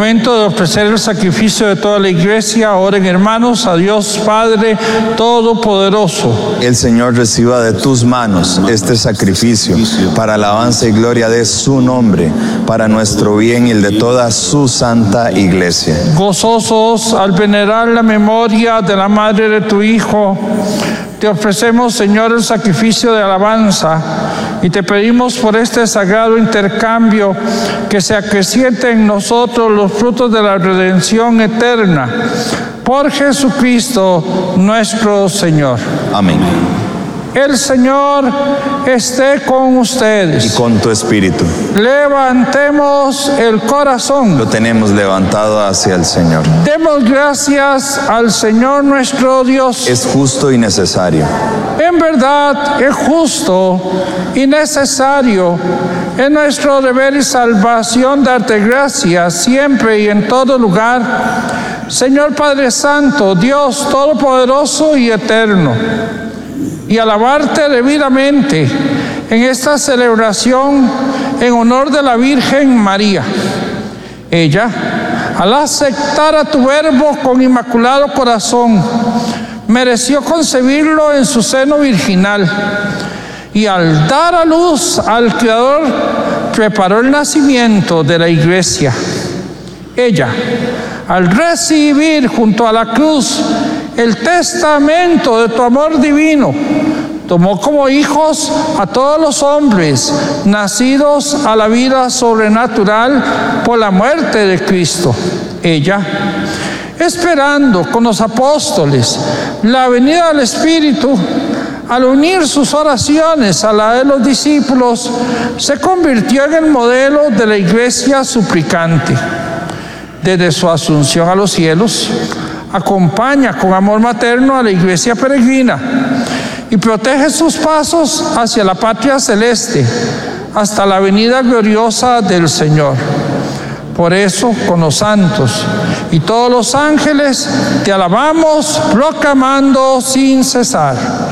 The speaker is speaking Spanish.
momento de ofrecer el sacrificio de toda la iglesia, oren hermanos a Dios Padre Todopoderoso. El Señor reciba de tus manos este sacrificio para alabanza y gloria de su nombre, para nuestro bien y el de toda su santa iglesia. Gozosos al venerar la memoria de la madre de tu Hijo, te ofrecemos, Señor, el sacrificio de alabanza y te pedimos por este sagrado intercambio que se acreciente en nosotros los frutos de la redención eterna. Por Jesucristo nuestro Señor. Amén. El Señor esté con ustedes. Y con tu espíritu. Levantemos el corazón. Lo tenemos levantado hacia el Señor. Demos gracias al Señor nuestro Dios. Es justo y necesario. En verdad es justo y necesario. Es nuestro deber y salvación darte gracias siempre y en todo lugar, Señor Padre Santo, Dios Todopoderoso y Eterno, y alabarte debidamente en esta celebración en honor de la Virgen María. Ella, al aceptar a tu Verbo con inmaculado corazón, mereció concebirlo en su seno virginal, y al dar a luz al Creador, preparó el nacimiento de la Iglesia. Ella, al recibir junto a la cruz el testamento de tu amor divino, tomó como hijos a todos los hombres nacidos a la vida sobrenatural por la muerte de Cristo. Ella, esperando con los apóstoles la venida del Espíritu, al unir sus oraciones a la de los discípulos, se convirtió en el modelo de la iglesia suplicante. Desde su asunción a los cielos, acompaña con amor materno a la iglesia peregrina y protege sus pasos hacia la patria celeste, hasta la venida gloriosa del Señor. Por eso, con los santos y todos los ángeles, te alabamos proclamando sin cesar.